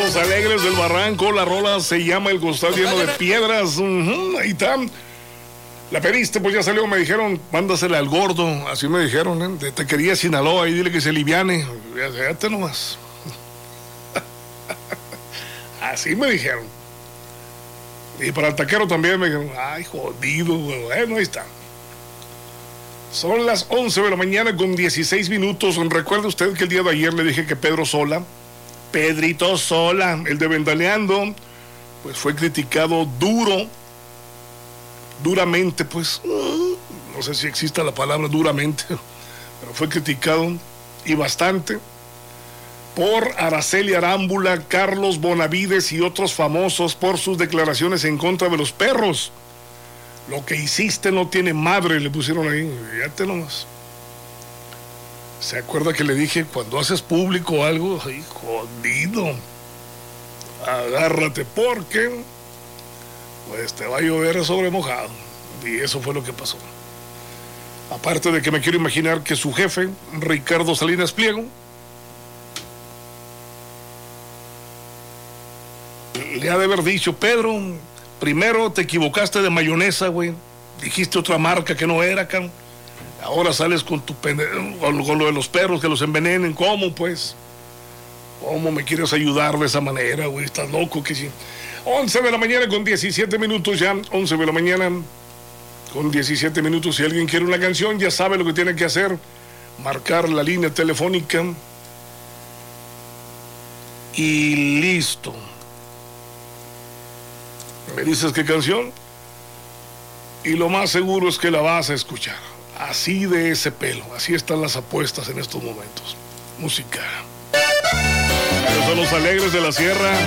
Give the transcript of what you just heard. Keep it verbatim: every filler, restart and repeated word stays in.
Los Alegres del Barranco, la rola se llama El Costal Lleno de Piedras. Uh-huh, ahí está. La pediste, pues ya salió, me dijeron, mándasela al gordo, así me dijeron, ¿eh? De Taquería Sinaloa, y dile que se liviane. Fíjate nomás. Así me dijeron. Y para el taquero también me dijeron, ay, jodido, bueno, ahí está. Son las once de la mañana con dieciséis minutos. Recuerde usted que el día de ayer le dije que Pedro Sola, Pedrito Sola, el de Vendaleando, pues fue criticado duro, duramente, pues, no sé si exista la palabra duramente, pero fue criticado y bastante por Araceli Arámbula, Carlos Bonavides y otros famosos por sus declaraciones en contra de los perros. Lo que hiciste no tiene madre, le pusieron ahí, fíjate nomás. ¿Se acuerda que le dije, cuando haces público algo, ay, jodido, agárrate porque pues te va a llover sobre mojado? Y eso fue lo que pasó. Aparte de que me quiero imaginar que su jefe, Ricardo Salinas Pliego, le ha de haber dicho, Pedro, primero te equivocaste de mayonesa, güey. Dijiste otra marca que no era, cabrón. Ahora sales con tu pende... con, con lo de los perros que los envenenen. ¿Cómo, pues? ¿Cómo me quieres ayudar de esa manera, güey? Estás loco, que sí. once de la mañana con diecisiete minutos ya. once de la mañana con diecisiete minutos. Si alguien quiere una canción, ya sabe lo que tiene que hacer. Marcar la línea telefónica. Y listo. ¿Me dices qué canción? Y lo más seguro es que la vas a escuchar. Así de ese pelo. Así están las apuestas en estos momentos. Música. Ellos son los Alegres de la Sierra.